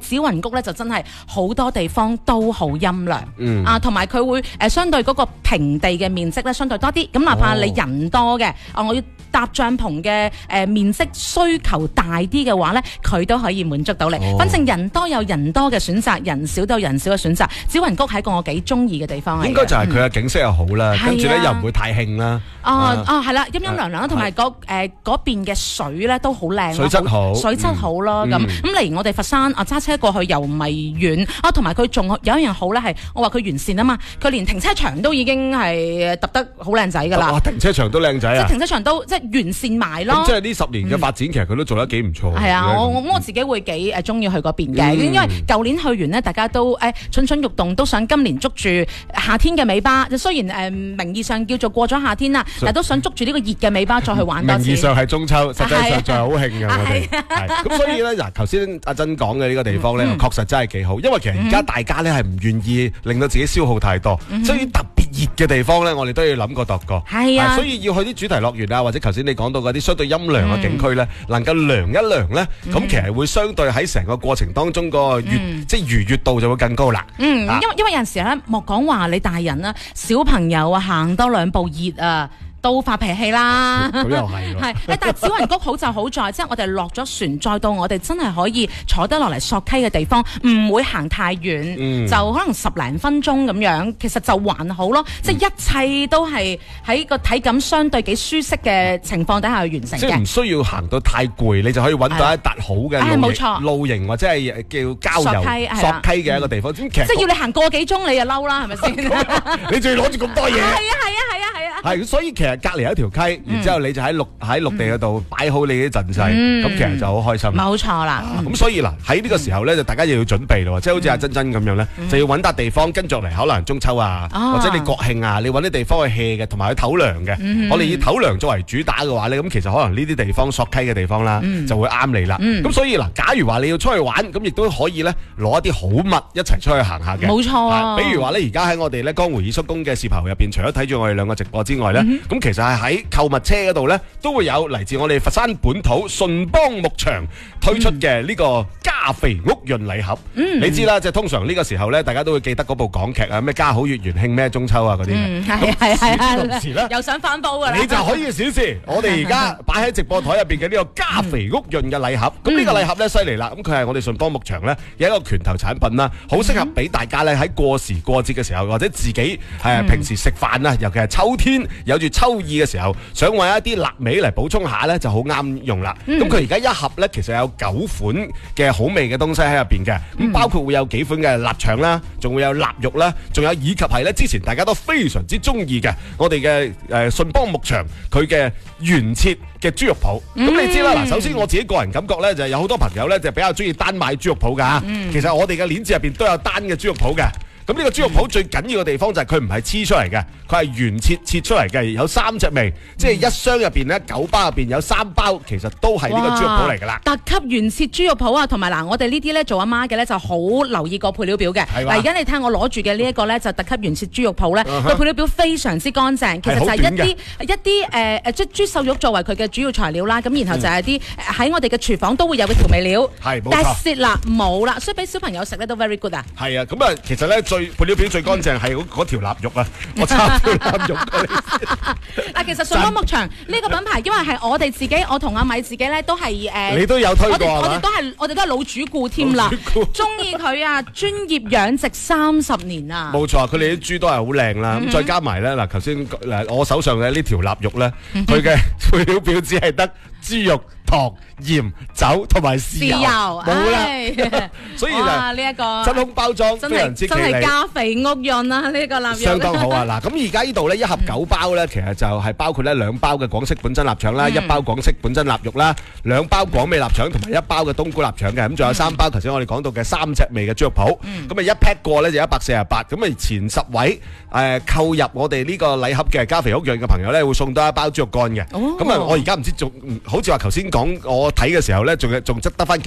紫雲谷咧就真係好多地方都好陰涼，同埋佢會相對嗰個平地嘅面積咧相對多啲，咁哪怕你人多嘅，我要搭帳篷嘅面積需求大啲嘅話咧，佢都可以滿足到你。反正人多有人多嘅選擇，人少都有人少嘅選擇。紫雲谷係一個我幾中意嘅地方嚟嘅。 應該就係佢嘅景色又好啦，跟住咧又唔會太興啦。 係啦，陰陰涼涼啦，同埋嗰邊嘅水咧都好靚， 水質好， 水質好咯。咁嚟我哋佛山揸車過去又唔係遠，同埋佢仲有一樣好咧，係我話佢完善啊嘛，佢連停車場都已經係揼得好靚仔㗎啦。 停車場都靚仔啊！ 即係停車場都即係完善埋咯。 即係呢10年嘅發展，其實佢都做得幾唔錯。 係啊，我自己會幾中意去嗰邊嘅，因為舊年去完呢，大家都蠢蠢欲動，都想今年捉住夏天嘅尾巴。雖然名義上叫做過咗夏天啦，但都想捉住呢個熱嘅尾巴再去玩多次。 名義上係中秋，實際上就係好興嘅我哋。咁所以咧，嗱，頭先阿珍講嘅呢個地方咧，確實真係幾好，因為其實而家大家咧係唔願意令到自己消耗太多，所以特別熱嘅地方咧，我哋都要諗過度過。 係啊， 所以要去啲主題樂園啊，或者頭先你講到嗰啲相對陰涼嘅景區咧，能夠涼一涼咧，咁其實會相對喺成個過程當中個即係愉悅度就會更高啦。 因為有陣時咧，莫講話你大人啦，小朋友啊行多2步熱啊，都發脾氣啦。 咁又係喎。 但係紫雲谷好就好在，即係我哋落咗船，再到我哋真係可以坐得落嚟索溪嘅地方，唔會行太遠，就可能10零分鐘咁樣，其實就還好咯。即係一切都係喺個體感相對幾舒適嘅情況底下去完成嘅。 即係唔需要行到太攰，你就可以揾到一笪好嘅露營或者係叫郊遊索溪嘅一個地方。即係要你行個幾鐘，你就嬲啦，係咪先？ 你仲要攞住咁多嘢？ 係啊！ 係，所以其實隔離有一條溪，然之後你就喺陸地嗰度擺好你啲陣勢，咁其實就好開心。 冇錯啦。 咁所以嗱喺呢個時候咧，就大家又要準備咯，即係好似阿珍珍咁樣咧，就要揾笪地方跟住落嚟，可能中秋啊，或者你國慶啊，你揾啲地方去 hea 嘅，同埋去唞涼嘅。我哋以唞涼作為主打嘅話咧，咁其實可能呢啲地方索溪嘅地方啦，就會啱你啦。咁所以嗱，假如話你要出去玩，咁亦都可以咧攞一啲好物一齊出去行下嘅。 冇錯啊。 比如話咧，而家喺我哋咧江湖二叔公嘅視頻入邊，除咗睇住我哋兩個直播之外咧，咁其實係喺購物車嗰度咧，都會有嚟自我哋佛山本土順邦牧場推出嘅呢個家肥屋潤禮盒。你知啦，即係通常呢個時候咧，大家都會記得嗰部港劇啊，咩家好月圓慶咩中秋啊嗰啲嘅。 係又想翻煲㗎啦。 你就可以小視我哋而家擺喺直播台入邊嘅呢個家肥屋潤嘅禮盒。咁呢個禮盒咧犀利啦，咁佢係我哋順邦牧場咧有一個拳頭產品啦，好適合俾大家咧喺過時過節嘅時候，或者自己平時食飯啊，尤其係秋天有住秋意嘅時候，想揾一啲臘味嚟補充下咧，就好啱用啦。咁佢而家一盒咧，其實有9款嘅好味嘅東西喺入邊嘅，咁包括會有幾款嘅臘腸啦，仲會有臘肉啦，仲有以及係咧之前大家都非常之中意嘅，我哋嘅順邦牧場佢嘅原切嘅豬肉脯。咁你知啦，嗱，首先我自己個人感覺咧，就係有好多朋友咧就比較中意單買豬肉脯㗎。其實我哋嘅鏈接入邊都有單嘅豬肉脯嘅。咁呢個豬肉脯最緊要嘅地方就係佢唔係黐出嚟嘅，佢係原切出嚟嘅，有3隻味，即係一箱入邊咧9包入邊有3包，其實都係呢個豬肉脯嚟㗎啦。 特級原切豬肉脯啊，同埋嗱，我哋呢啲咧做阿媽嘅咧就好留意個配料表嘅。嗱，而家你睇我攞住嘅呢一個咧就特級原切豬肉脯咧，個配料表非常之乾淨，其實就係一啲即係豬瘦肉作為佢嘅主要材料啦。咁然後就係啲喺我哋嘅廚房都會有嘅調味料。 係冇錯。 但係啦，冇啦，所以俾小朋友食咧都 very good 啊。 係啊，咁啊，其實咧配料表最乾淨係嗰條臘肉啊！我插條臘肉過嚟。 嗱，其實順邦牧場呢個品牌，因為係我哋自己，我同阿米自己咧都係你都有推過係嘛？ 我哋都係老主顧添啦，中意佢啊！專業養殖30年啊！ 冇錯，佢哋啲豬都係好靚啦。咁再加埋咧嗱，頭先我手上嘅呢條臘肉咧，佢嘅配料表只係得豬肉、糖、鹽、酒同埋豉油，冇啦。所以呢一個真空包裝非常之企理， 真係家肥屋潤啊！呢個臘肉相當好啊！嗱，咁而家呢度咧一盒9包咧，其實就係包括咧2包嘅廣式本真臘腸啦，1包廣式本真臘肉啦，2包廣味臘腸同埋1包嘅冬菇臘腸嘅，咁仲有3包頭先我哋講到嘅3隻味嘅豬肉脯，咁啊一 pack 過咧就148，咁啊前10位購入我哋呢個禮盒嘅家肥屋潤嘅朋友咧會送多1包豬肉乾嘅，咁啊我而家唔知仲好似話頭先講我睇嘅時候咧仲得翻